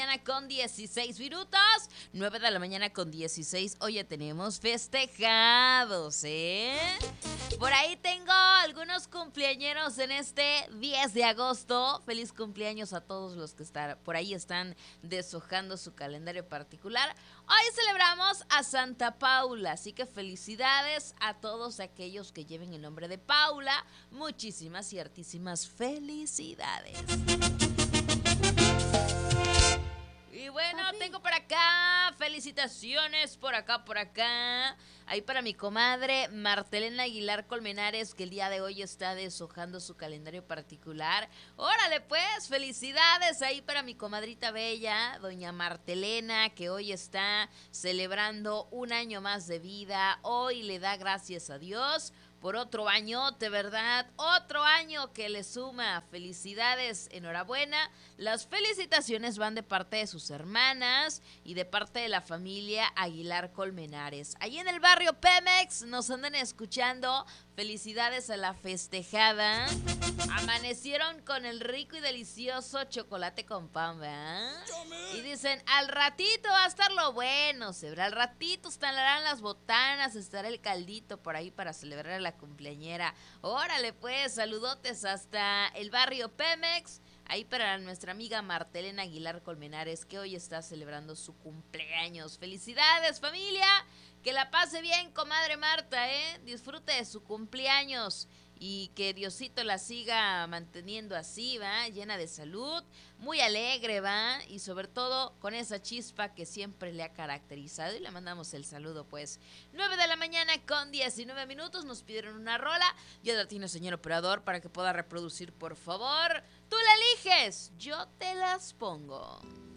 mañana con 16 minutos. 9 de la mañana con 16. Hoy ya tenemos festejados, ¿eh? Por ahí tengo algunos cumpleañeros en este 10 de agosto. Feliz cumpleaños a todos los que por ahí están deshojando su calendario particular. Hoy celebramos a Santa Paula, así que felicidades a todos aquellos que lleven el nombre de Paula. Muchísimas y hartísimas felicidades. Y bueno, tengo por acá felicitaciones por acá. Ahí para mi comadre Martelena Aguilar Colmenares, que el día de hoy está deshojando su calendario particular. Órale pues, felicidades ahí para mi comadrita bella, doña Martelena, que hoy está celebrando un año más de vida. Hoy le da gracias a Dios por otro añote, ¿verdad? Otro año que le suma. Felicidades, enhorabuena. Las felicitaciones van de parte de sus hermanas y de parte de la familia Aguilar Colmenares. Allí en el barrio Pemex nos andan escuchando. Felicidades a la festejada. Amanecieron con el rico y delicioso chocolate con pan, ¿verdad? Y dicen, al ratito va a estar lo bueno, se verá. Al ratito estarán las botanas, estará el caldito por ahí para celebrar a la cumpleañera. Órale pues, saludotes hasta el barrio Pemex. Ahí para nuestra amiga Martelena Aguilar Colmenares, que hoy está celebrando su cumpleaños. ¡Felicidades, familia! Que la pase bien, comadre Marta, ¿eh? Disfrute de su cumpleaños y que Diosito la siga manteniendo así, ¿va? Llena de salud, muy alegre, ¿va? Y sobre todo con esa chispa que siempre le ha caracterizado. Y le mandamos el saludo, pues. 9 de la mañana con 19 minutos. Nos pidieron una rola. Yo la tiene, señor operador, para que pueda reproducir, por favor. Tú la eliges, yo te las pongo.